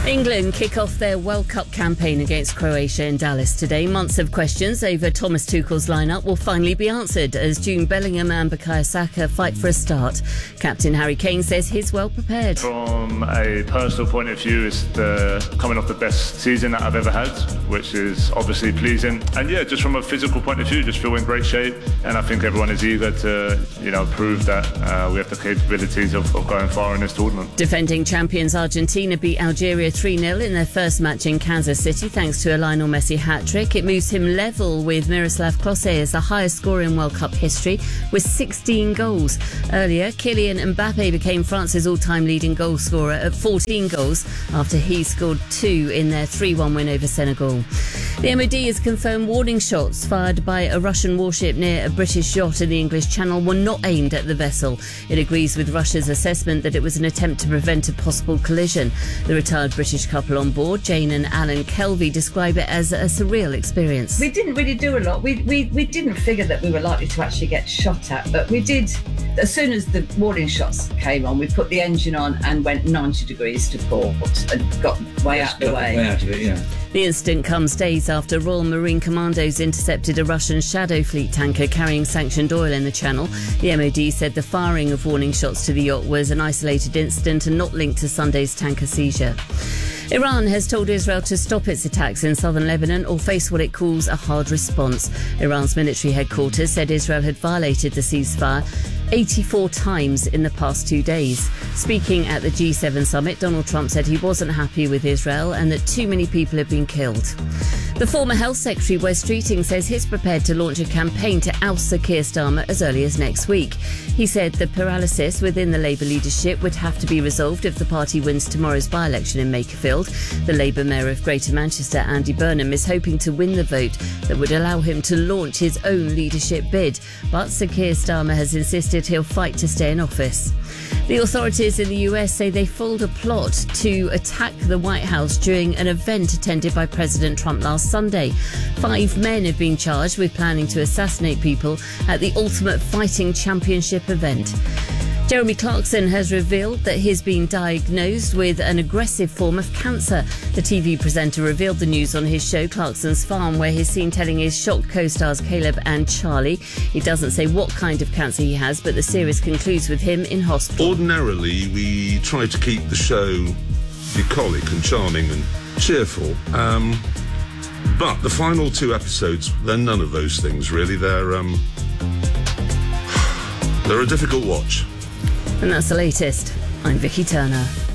England kick off their World Cup campaign against Croatia in Dallas today. Months of questions over Thomas Tuchel's lineup will finally be answered as Jude Bellingham and Bukayo Saka fight for a start. Captain Harry Kane says he's well prepared. From a personal point of view, it's coming off the best season that I've ever had, which is obviously pleasing. And yeah, just from a physical point of view, just feel in great shape. And I think everyone is eager to, prove that we have the capabilities of going far in this tournament. Defending champions Argentina beat Algeria 3-0 in their first match in Kansas City thanks to a Lionel Messi hat-trick. It moves him level with Miroslav Klose as the highest scorer in World Cup history with 16 goals. Earlier, Kylian Mbappe became France's all-time leading goal scorer at 14 goals after he scored 2 in their 3-1 win over Senegal. The MOD has confirmed warning shots fired by a Russian warship near a British yacht in the English Channel were not aimed at the vessel. It agrees with Russia's assessment that it was an attempt to prevent a possible collision. The retired British couple on board, Jane and Alan Kelvey, describe it as a surreal experience. We didn't really do a lot. We didn't figure that we were likely to actually get shot at, but we did. As soon as the warning shots came on, we put the engine on and went 90 degrees to port and got way out of the way. Way out of it, yeah. The incident comes days after Royal Marine Commandos intercepted a Russian Shadow Fleet tanker carrying sanctioned oil in the Channel. The MOD said the firing of warning shots to the yacht was an isolated incident and not linked to Sunday's tanker seizure. Iran has told Israel to stop its attacks in southern Lebanon or face what it calls a hard response. Iran's military headquarters said Israel had violated the ceasefire 84 times in the past 2 days. Speaking at the G7 summit, Donald Trump said he wasn't happy with Israel and that too many people have been killed. The former Health Secretary, Wes Streeting, says he's prepared to launch a campaign to oust Sir Keir Starmer as early as next week. He said the paralysis within the Labour leadership would have to be resolved if the party wins tomorrow's by-election in Makerfield. The Labour Mayor of Greater Manchester, Andy Burnham, is hoping to win the vote that would allow him to launch his own leadership bid. But Sir Keir Starmer has insisted he'll fight to stay in office. The authorities in the US say they foiled a plot to attack the White House during an event attended by President Trump last Sunday. 5 men have been charged with planning to assassinate people at the Ultimate Fighting Championship event. Jeremy Clarkson has revealed that he's been diagnosed with an aggressive form of cancer. The TV presenter revealed the news on his show Clarkson's Farm, where he's seen telling his shocked co-stars Caleb and Charlie. He doesn't say what kind of cancer he has, but the series concludes with him in hospital. Ordinarily, we try to keep the show bucolic and charming and cheerful. But the final 2 episodes, they're none of those things, really. They're a difficult watch. And that's the latest. I'm Vicky Turner.